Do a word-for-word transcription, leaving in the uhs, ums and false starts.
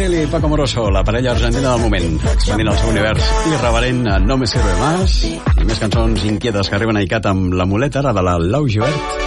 Abril i Paco Moroso, la parella argentina del moment, expandint el seu univers irreverent a No Me Sirve Más, i més cançons inquietes que arriben a ICAT amb la muleta ara de la Lau Givert.